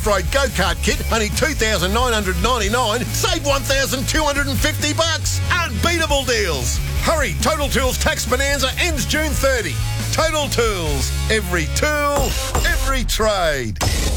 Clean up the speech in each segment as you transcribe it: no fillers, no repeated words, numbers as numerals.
Road go-kart kit, only $2,999. Save $1,250. Unbeatable deals. Hurry, Total Tools Tax Bonanza ends June 30. Total Tools. Every tool, every trade.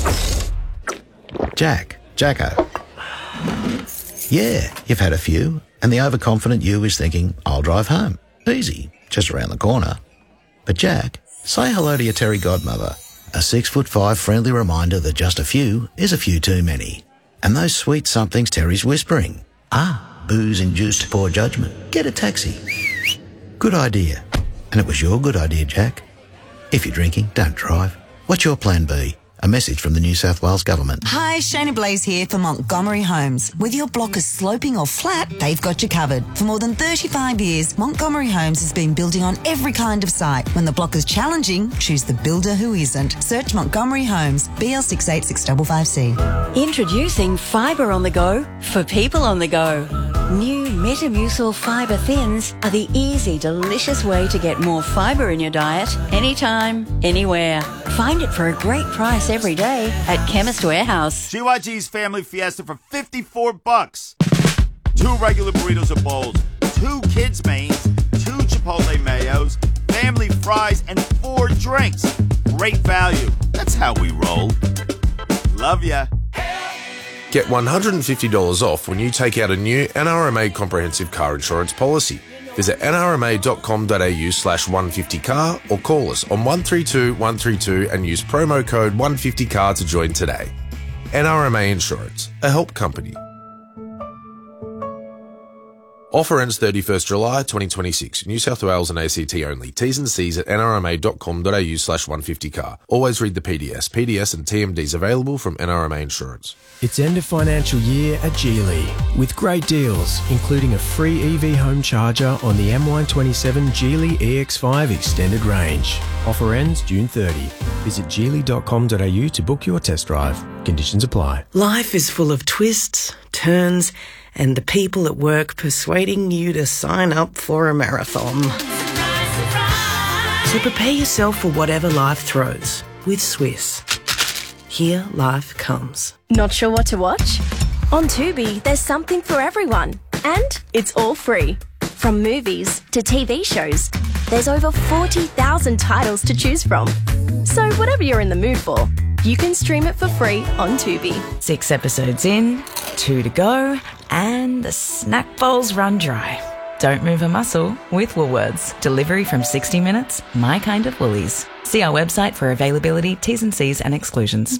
Jacko. Yeah, you've had a few, and the overconfident you is thinking, I'll drive home. Easy, just around the corner. But Jack, say hello to your Terry godmother. A 6'5" friendly reminder that just a few is a few too many. And those sweet somethings Terry's whispering. Booze-induced poor judgment. Get a taxi. Good idea. And it was your good idea, Jack. If you're drinking, don't drive. What's your plan B? A message from the New South Wales Government. Hi, Shayna Blaze here for Montgomery Homes. Whether your block is sloping or flat, they've got you covered. For more than 35 years, Montgomery Homes has been building on every kind of site. When the block is challenging, choose the builder who isn't. Search Montgomery Homes, BL686555C. Introducing Fibre on the Go for people on the go. New Metamucil Fibre Thins are the easy, delicious way to get more fibre in your diet anytime, anywhere. Find it for a great price every day at Chemist Warehouse. GYG's Family Fiesta for $54. 2 regular burritos or bowls, 2 kids' mains, 2 Chipotle mayos, family fries, and 4 drinks. Great value. That's how we roll. Love ya. Get $150 off when you take out a new NRMA comprehensive car insurance policy. Visit nrma.com.au/150car or call us on 132 132 and use promo code 150car to join today. NRMA Insurance, a help company. Offer ends 31st July 2026. New South Wales and ACT only. T's and C's at nrma.com.au/150car. Always read the PDS. PDS and TMDs available from NRMA Insurance. It's end of financial year at Geely with great deals, including a free EV home charger on the M127 Geely EX5 extended range. Offer ends June 30. Visit geely.com.au to book your test drive. Conditions apply. Life is full of twists, turns, and the people at work persuading you to sign up for a marathon. So prepare yourself for whatever life throws with Swiss. Here life comes. Not sure what to watch? On Tubi, there's something for everyone. And it's all free. From movies to TV shows, there's over 40,000 titles to choose from. So whatever you're in the mood for, you can stream it for free on Tubi. 6 episodes in, 2 to go, and the snack bowls run dry. Don't move a muscle with Woolworths. Delivery from 60 minutes, my kind of Woolies. See our website for availability, T's and C's and exclusions.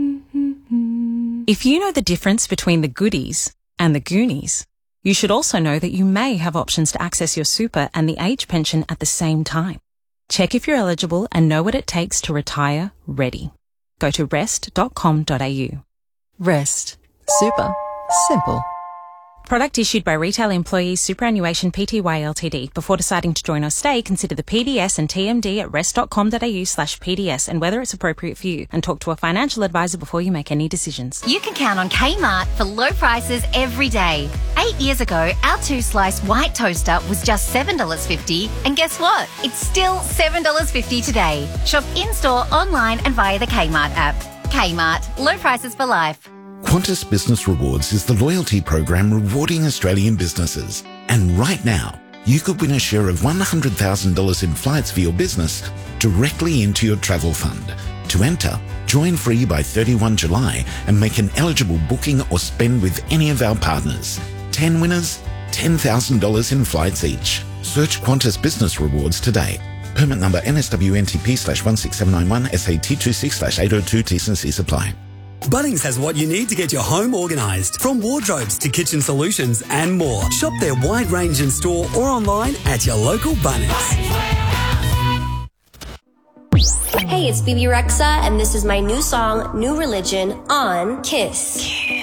If you know the difference between the Goodies and the Goonies, you should also know that you may have options to access your super and the age pension at the same time. Check if you're eligible and know what it takes to retire ready. Go to rest.com.au. Rest. Super. Simple. Product issued by Retail Employees Superannuation Pty Ltd. Before deciding to join or stay, consider the PDS and TMD at rest.com.au/PDS and whether it's appropriate for you, and talk to a financial advisor before you make any decisions. You can count on Kmart for low prices every day. 8 years ago, our 2-slice white toaster was just $7.50, and guess what? It's still $7.50 today. Shop in-store, online and via the Kmart app. Kmart, low prices for life. Qantas Business Rewards is the loyalty program rewarding Australian businesses. And right now, you could win a share of $100,000 in flights for your business directly into your travel fund. To enter, join free by 31 July and make an eligible booking or spend with any of our partners. 10 winners, $10,000 in flights each. Search Qantas Business Rewards today. Permit number NSWNTP/16791 SAT26/802 T&Cs apply. Bunnings has what you need to get your home organised, from wardrobes to kitchen solutions and more. Shop their wide range in store or online at your local Bunnings. Hey, it's Bibi Rexa, and this is my new song, New Religion, on KISS.